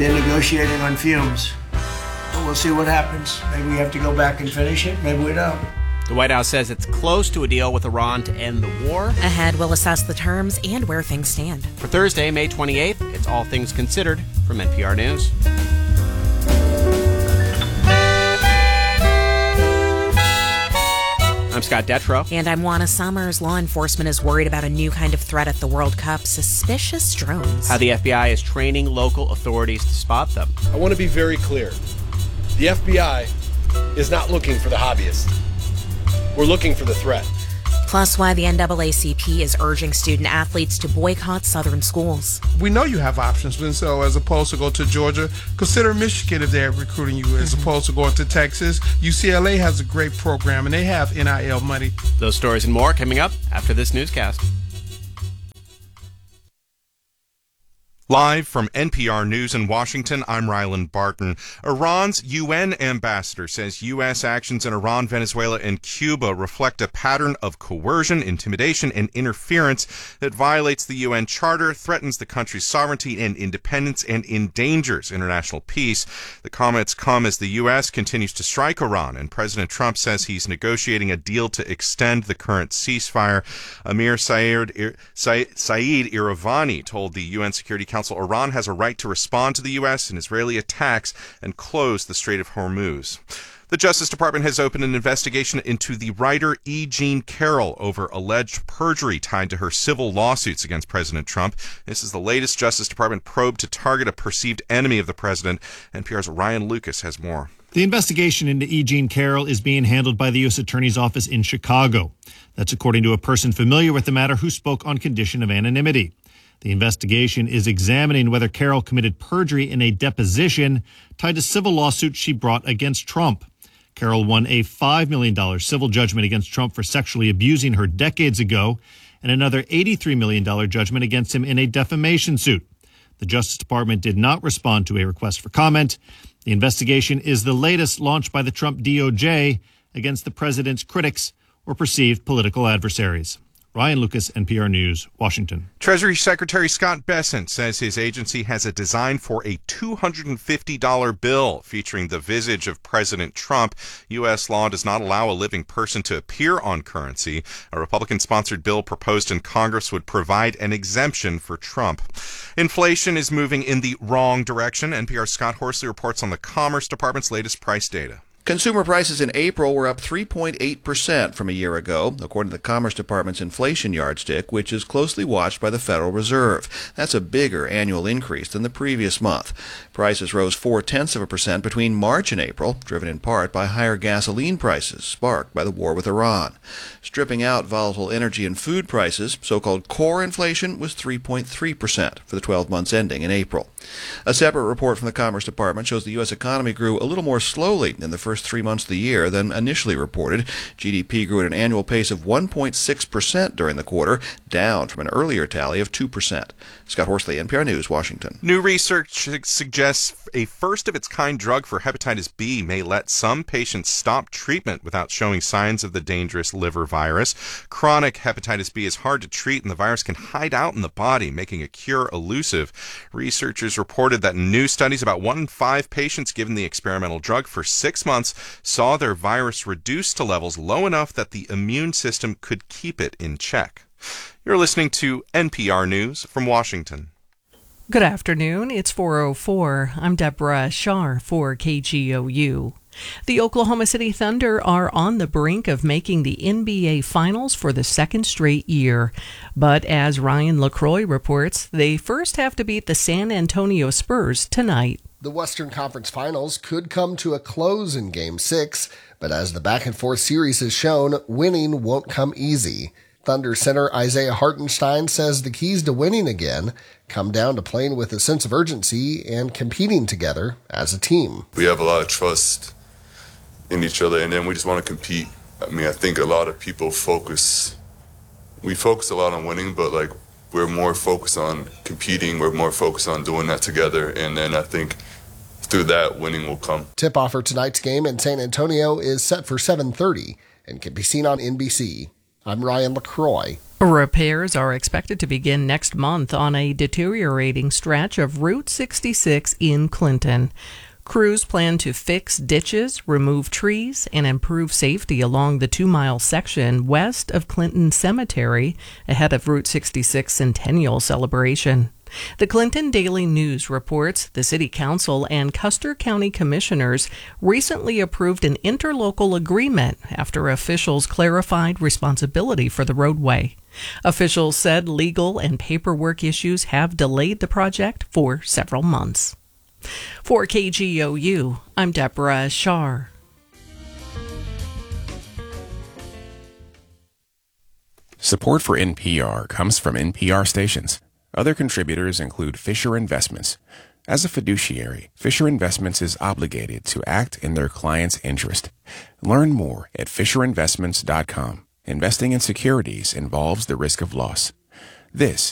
They're negotiating on fumes. But we'll see what happens. Maybe we have to go back and finish it. Maybe we don't. The White House says it's close to a deal with Iran to end the war. Ahead, we'll assess the terms and where things stand. For Thursday, May 28th, it's All Things Considered from NPR News. I'm Scott Detrow. And I'm Juana Summers. Law enforcement is worried about a new kind of threat at the World Cup, suspicious drones. How the FBI is training local authorities to spot them. I want to be very clear. The FBI is not looking for the hobbyist. We're looking for the threat. Plus, why the NAACP is urging student athletes to boycott Southern schools. We know you have options, and so as opposed to go to Georgia, consider Michigan if they're recruiting you, as opposed to going to Texas. UCLA has a great program, and they have NIL money. Those stories and more coming up after this newscast. Live from NPR News in Washington, I'm Ryland Barton. Iran's UN ambassador says U.S. actions in Iran, Venezuela, and Cuba reflect a pattern of coercion, intimidation, and interference that violates the UN Charter, threatens the country's sovereignty and independence, and endangers international peace. The comments come as the U.S. continues to strike Iran, and President Trump says he's negotiating a deal to extend the current ceasefire. Amir Saeed Iravani told the UN Security Council Iran has a right to respond to the U.S. and Israeli attacks and close the Strait of Hormuz. The Justice Department has opened an investigation into the writer E. Jean Carroll over alleged perjury tied to her civil lawsuits against President Trump. This is the latest Justice Department probe to target a perceived enemy of the president. NPR's Ryan Lucas has more. The investigation into E. Jean Carroll is being handled by the U.S. Attorney's Office in Chicago. That's according to a person familiar with the matter who spoke on condition of anonymity. The investigation is examining whether Carroll committed perjury in a deposition tied to civil lawsuits she brought against Trump. Carroll won a $5 million civil judgment against Trump for sexually abusing her decades ago and another $83 million judgment against him in a defamation suit. The Justice Department did not respond to a request for comment. The investigation is the latest launched by the Trump DOJ against the president's critics or perceived political adversaries. Ryan Lucas, NPR News, Washington. Treasury Secretary Scott Bessent says his agency has a design for a $250 bill featuring the visage of President Trump. U.S. law does not allow a living person to appear on currency. A Republican-sponsored bill proposed in Congress would provide an exemption for Trump. Inflation is moving in the wrong direction. NPR's Scott Horsley reports on the Commerce Department's latest price data. Consumer prices in April were up 3.8% from a year ago, according to the Commerce Department's inflation yardstick, which is closely watched by the Federal Reserve. That's a bigger annual increase than the previous month. Prices rose 0.4% between March and April, driven in part by higher gasoline prices sparked by the war with Iran. Stripping out volatile energy and food prices, so-called core inflation was 3.3% for the 12 months ending in April. A separate report from the Commerce Department shows the U.S. economy grew a little more slowly in the first 3 months of the year than initially reported. GDP grew at an annual pace of 1.6% during the quarter, down from an earlier tally of 2%. Scott Horsley, NPR News, Washington. New research suggests a first-of-its-kind drug for hepatitis B may let some patients stop treatment without showing signs of the dangerous liver virus. Chronic hepatitis B is hard to treat, and the virus can hide out in the body, making a cure elusive. Researchers reported that in new studies, about 1 in 5 patients given the experimental drug for 6 months saw their virus reduce to levels low enough that the immune system could keep it in check. You're listening to NPR News from Washington. Good afternoon. It's 4:04. I'm Deborah Shar for KGOU. The Oklahoma City Thunder are on the brink of making the NBA Finals for the second straight year. But as Ryan LaCroix reports, they first have to beat the San Antonio Spurs tonight. The Western Conference Finals could come to a close in Game 6, but as the back-and-forth series has shown, winning won't come easy. Thunder center Isaiah Hartenstein says the keys to winning again come down to playing with a sense of urgency and competing together as a team. We have a lot of trust in each other, and then we just want to compete. I mean, I think a lot of people focus a lot on winning, but we're more focused on competing. We're more focused on doing that together, and then I think through that, winning will come. Tip-off for tonight's game in San Antonio is set for 7:30 and can be seen on NBC. I'm Ryan LaCroix, Repairs are expected to begin next month on a deteriorating stretch of Route 66 in Clinton. Crews plan to fix ditches, remove trees, and improve safety along the 2-mile section west of Clinton Cemetery ahead of Route 66 Centennial celebration. The Clinton Daily News reports the City Council and Custer County Commissioners recently approved an interlocal agreement after officials clarified responsibility for the roadway. Officials said legal and paperwork issues have delayed the project for several months. For KGOU, I'm Deborah Shar. Support for NPR comes from NPR stations. Other contributors include Fisher Investments. As a fiduciary, Fisher Investments is obligated to act in their client's interest. Learn more at FisherInvestments.com. Investing in securities involves the risk of loss. This